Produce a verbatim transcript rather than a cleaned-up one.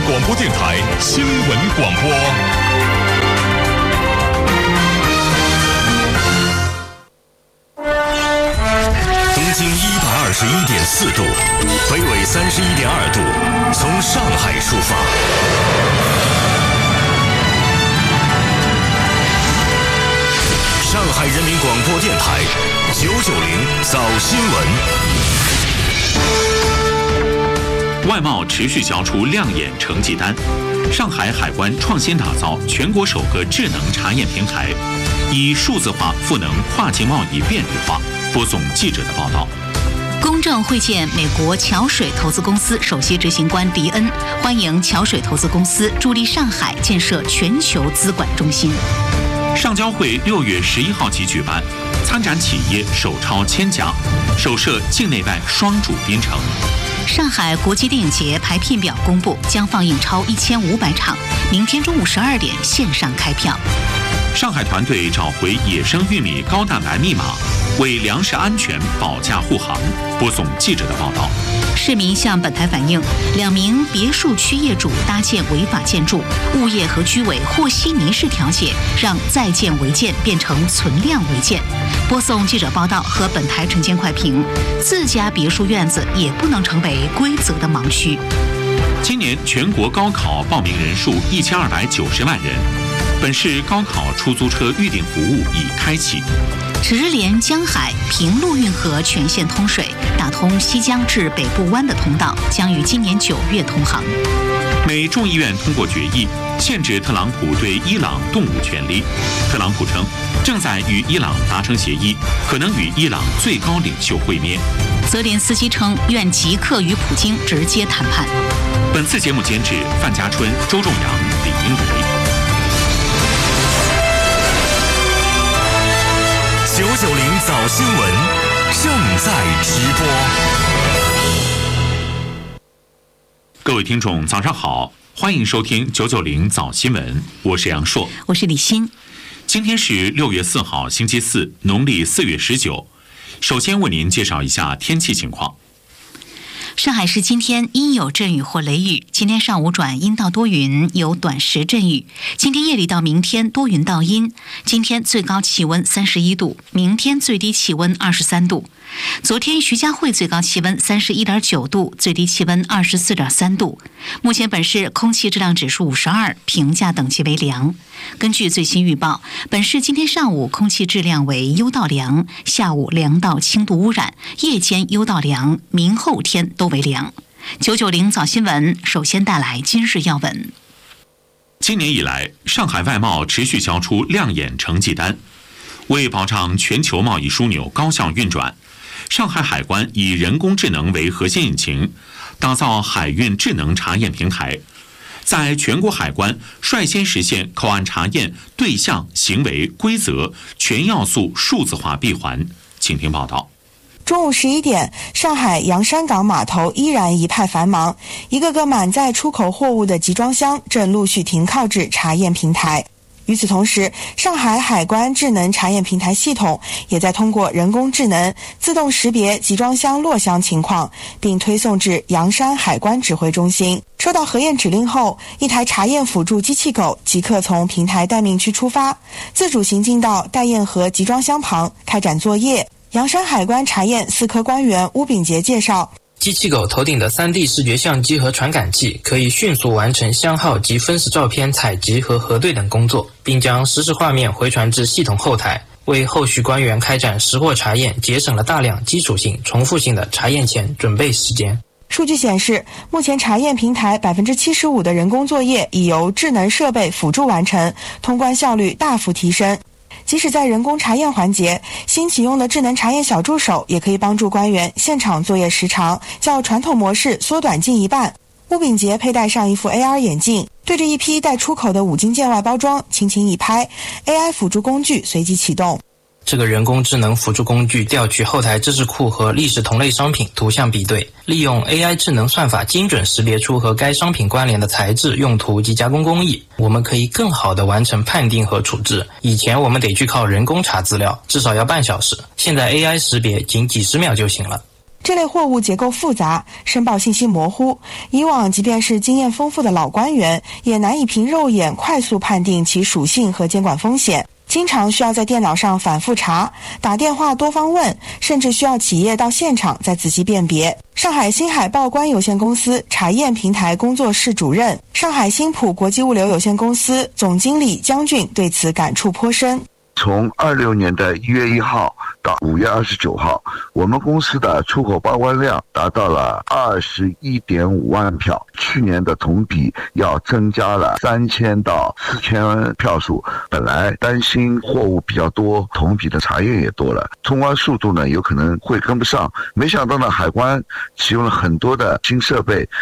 广播电台新闻广播。东经一百二十一点四度，北纬三十一点二度，从上海出发。上海人民广播电台九九零早新闻。 外贸持续交出亮眼成绩单。上海海关创新打造全国首个智能查验平台，以数字化赋能跨境贸易便利化。播送记者的报道。 公正会见美国桥水投资公司首席执行官迪恩，欢迎桥水投资公司助力上海建设全球资管中心。 上交会六月十一号起举办，参展企业首超千家，首设境内外双主宾城。 上海国际电影节排片表公布，将放映超一千五百场，明天中午十二点线上开票。 上海团队找回野生玉米高蛋白密码，为粮食安全保驾护航。播送记者的报道。 市民向本台反映，两名别墅区业主搭建违法建筑，物业和居委和稀泥式调解，让在建违建变成存量违建。播送记者报道和本台晨间快评：自家别墅院子也不能成为规则的盲区。 今年全国高考报名人数一千二百九十万人，本市高考出租车预订服务已开启。 直连江海平陆运河全线通水，打通西江至北部湾的通道将于今年九月通航。 美众议院通过决议，限制特朗普对伊朗动武权利。特朗普称，正在与伊朗达成协议，可能与伊朗最高领袖会面。 泽连斯基称，愿即刻与普京直接谈判。 本次节目监制范家春、周仲阳、李英维。 九九零早新闻正在直播。 各位听众，早上好，欢迎收听九九零早新闻，我是杨硕， 我是李欣。 今天是六月四号，星期四，农历四月十九。首先为您介绍一下天气情况。 上海市今天阴有阵雨或雷雨，今天上午转阴到多云，有短时阵雨。今天夜里到明天多云到阴。今天最高气温三十一度，明天最低气温二十三度。昨天徐家汇最高气温三十一点九度，最低气温二十四点三度。目前本市空气质量指数五十二，评价等级为良。根据最新预报，本市今天上午空气质量为优到良，下午良到轻度污染，夜间优到良，明后天都为良。九九零早新闻首先带来今日要闻。 今年以来，上海外贸持续交出亮眼成绩单，为保障全球贸易枢纽高效运转，上海海关以人工智能为核心引擎，打造海运智能查验平台，在全国海关率先实现口岸查验对象、行为、规则全要素数字化闭环。请听报道。 中午十一点，上海洋山港码头依然一派繁忙，一个个满载出口货物的集装箱正陆续停靠至查验平台。与此同时，上海海关智能查验平台系统也在通过人工智能自动识别集装箱落箱情况，并推送至洋山海关指挥中心。收到核验指令后，一台查验辅助机器狗即刻从平台待命区出发，自主行进到待验盒集装箱旁开展作业。洋山海关查验四科官员邬炳杰介绍， 机器狗头顶的 三 D 视觉相机和传感器可以迅速完成箱号及分时照片采集和核对等工作，并将实时画面回传至系统后台，为后续官员开展实货查验节省了大量基础性、重复性的查验前准备时间。 数据显示，目前查验平台 百分之七十五 的人工作业已由智能设备辅助完成，通关效率大幅提升。即使在人工查验环节，新启用的智能查验小助手也可以帮助官员现场作业时长较传统模式缩短近一半。邬炳杰佩戴上一副 A R 眼镜，对着一批待出口的五金件外包装轻轻一拍， A I 辅助工具随即启动。 这个人工智能辅助工具调取后台知识库和历史同类商品图像比对，利用 A I 智能算法精准识别出和该商品关联的材质、用途及加工工艺，我们可以更好地完成判定和处置。以前我们得去靠人工查资料，至少要半小时，现在 A I 识别仅几十秒就行了。 这类货物结构复杂，申报信息模糊，以往即便是经验丰富的老官员，也难以凭肉眼快速判定其属性和监管风险。经常需要在电脑上反复查，打电话多方问，甚至需要企业到现场再仔细辨别。上海新海报关有限公司查验平台工作室主任、上海新普国际物流有限公司总经理江俊对此感触颇深。 从二六年的一月一号到五月二十九号，我们公司的出口报关量达到了二十一点五万票，去年的同比要增加了三千到四千票数。本来担心货物比较多，同比的查验也多了，通关速度呢有可能会跟不上，没想到呢海关启用了很多的新设备，